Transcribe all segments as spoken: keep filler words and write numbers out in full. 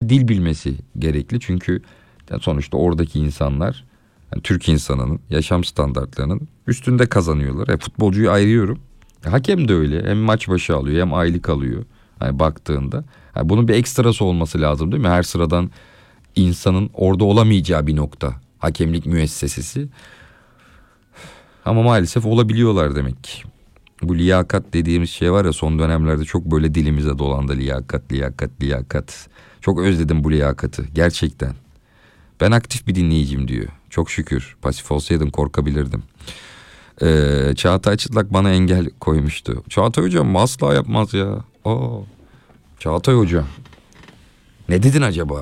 dil bilmesi gerekli. Çünkü yani sonuçta oradaki insanlar yani Türk insanının yaşam standartlarının üstünde kazanıyorlar. E, futbolcuyu ayırıyorum. E, hakem de öyle. Hem maç başı alıyor hem aylık alıyor. Yani baktığında. Yani bunun bir ekstrası olması lazım değil mi? Her sıradan insanın orada olamayacağı bir nokta. Hakemlik müessesesi. Ama maalesef olabiliyorlar demek ki. Bu liyakat dediğimiz şey var ya, son dönemlerde çok böyle dilimize dolandı. Liyakat, liyakat, liyakat. Çok özledim bu liyakatı gerçekten. Ben aktif bir dinleyicim diyor. Çok şükür. Pasif olsaydım korkabilirdim. Ee, Çağatay Çıtlak bana engel koymuştu. Çağatay hocam asla yapmaz ya. Aa, Çağatay hocam. Ne dedin acaba?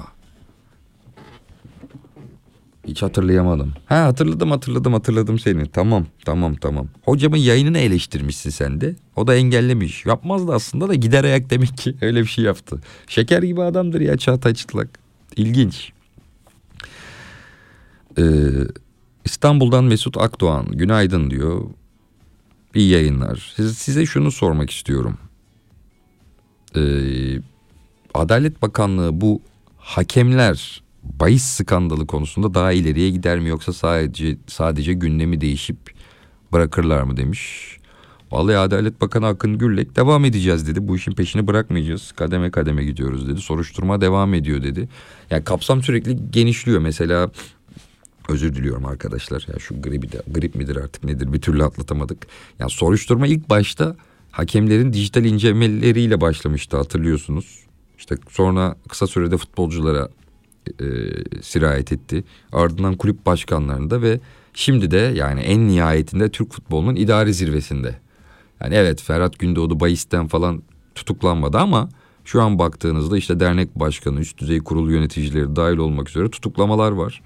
Hiç hatırlayamadım. Ha, hatırladım hatırladım hatırladım seni. Tamam tamam tamam. Hocamın yayınını eleştirmişsin sen de. O da engellemiş. Yapmazdı aslında da gider ayak demek ki öyle bir şey yaptı. Şeker gibi adamdır ya Çağatay Çıtlak. İlginç. Ee, İstanbul'dan Mesut Akdoğan. Günaydın diyor. İyi yayınlar. Size, size şunu sormak istiyorum. Ee, Adalet Bakanlığı bu hakemler bahis skandalı konusunda daha ileriye gider mi, yoksa sadece sadece gündemi değişip bırakırlar mı demiş. Vallahi Adalet Bakanı Akın Gürlek devam edeceğiz dedi. Bu işin peşini bırakmayacağız. Kademe kademe gidiyoruz dedi. Soruşturma devam ediyor dedi. Yani kapsam sürekli genişliyor. Mesela özür diliyorum arkadaşlar. Ya şu gribi de, grip midir artık nedir bir türlü atlatamadık. Yani soruşturma ilk başta hakemlerin dijital incelemeleriyle başlamıştı, hatırlıyorsunuz. İşte sonra kısa sürede futbolculara e, sirayet etti. Ardından kulüp başkanlarında ve şimdi de yani en nihayetinde Türk futbolunun idari zirvesinde. Yani evet, Ferhat Gündoğdu bahisten falan tutuklanmadı ama şu an baktığınızda işte dernek başkanı, üst düzey kurul yöneticileri dahil olmak üzere tutuklamalar var.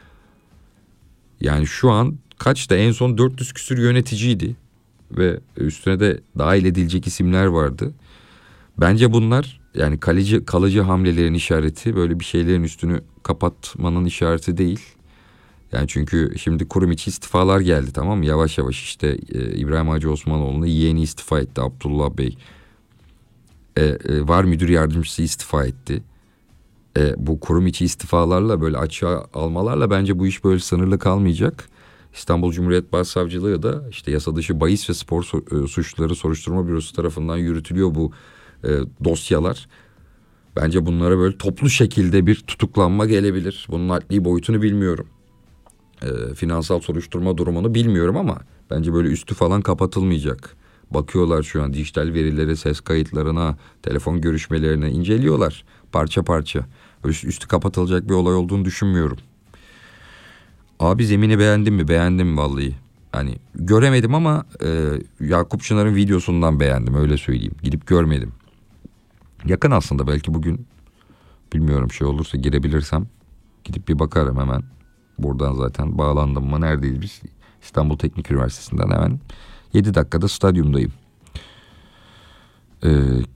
Yani şu an kaçta, en son dört yüz küsür yöneticiydi ve üstüne de dahil edilecek isimler vardı. Bence bunlar yani kalıcı, kalıcı hamlelerin işareti, böyle bir şeylerin üstünü kapatmanın işareti değil. Yani çünkü şimdi kurum içi istifalar geldi, tamam mı? Yavaş yavaş işte e, İbrahim Hacı Osmanoğlu'na yeğeni istifa etti, Abdullah Bey. E, e, var müdür yardımcısı istifa etti. E, bu kurum içi istifalarla, böyle açığa almalarla bence bu iş böyle sınırlı kalmayacak. İstanbul Cumhuriyet Başsavcılığı da işte yasa dışı bahis ve spor so- e, suçları soruşturma bürosu tarafından yürütülüyor bu e, dosyalar. Bence bunlara böyle toplu şekilde bir tutuklanma gelebilir. Bunun adli boyutunu bilmiyorum. E, finansal soruşturma durumunu bilmiyorum ama bence böyle üstü falan kapatılmayacak. Bakıyorlar şu an dijital verilere, ses kayıtlarına, telefon görüşmelerine inceliyorlar parça parça. Üst, üstü kapatılacak bir olay olduğunu düşünmüyorum. Abi zemini beğendin mi? Beğendim vallahi. Hani göremedim ama e, Yakup Çınar'ın videosundan beğendim, öyle söyleyeyim. Gidip görmedim. Yakın aslında, belki bugün bilmiyorum şey olursa girebilirsem gidip bir bakarım hemen. Buradan zaten bağlandım mı, neredeyiz biz? İstanbul Teknik Üniversitesi'nden hemen yedi dakikada stadyumdayım. Ee,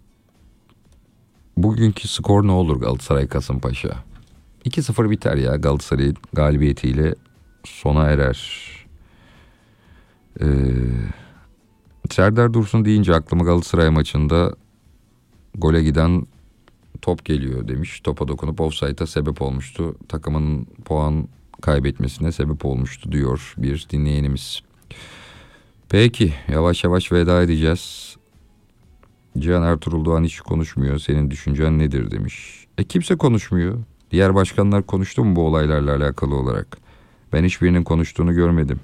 bugünkü skor ne olur Galatasaray Kasımpaşa? iki sıfır biter ya, Galatasaray'ın galibiyetiyle sona erer. Ee, Serdar Dursun deyince aklıma Galatasaray maçında gole giden top geliyor demiş. Topa dokunup ofsayta sebep olmuştu. Takımın puan kaybetmesine sebep olmuştu diyor bir dinleyenimiz. Peki yavaş yavaş veda edeceğiz. Cihan Ertuğrul Doğan hiç konuşmuyor. Senin düşüncen nedir demiş. E kimse konuşmuyor. Diğer başkanlar konuştu mu bu olaylarla alakalı olarak? Ben hiçbirinin konuştuğunu görmedim.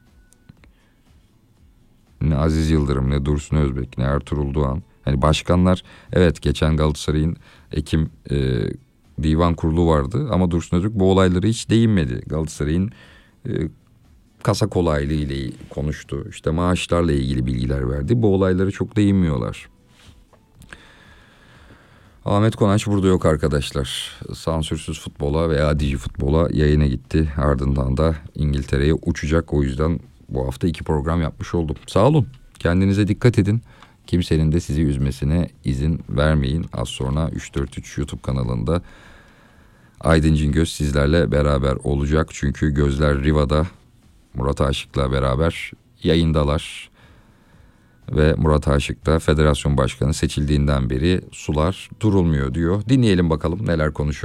Ne Aziz Yıldırım, ne Dursun Özbek, ne Ertuğrul Doğan. Hani başkanlar, evet geçen Galatasaray'ın Ekim e, divan kurulu vardı ama Dursun Özbek bu olaylara hiç değinmedi. Galatasaray'ın e, kasa kolaylığı ile konuştu. İşte maaşlarla ilgili bilgiler verdi. Bu olaylara çok değinmiyorlar. Ahmet Konaç burada yok arkadaşlar. Sansürsüz futbola veya adici futbola yayına gitti. Ardından da İngiltere'ye uçacak. O yüzden bu hafta iki program yapmış oldum. Sağ olun. Kendinize dikkat edin. Kimsenin de sizi üzmesine izin vermeyin. Az sonra üç dört üç YouTube kanalında Aydın Cingöz sizlerle beraber olacak. Çünkü gözler Riva'da, Murat Aşık'la beraber yayındalar. Ve Murat Aşık da federasyon başkanı seçildiğinden beri sular durulmuyor diyor. Dinleyelim bakalım neler konuşuyor.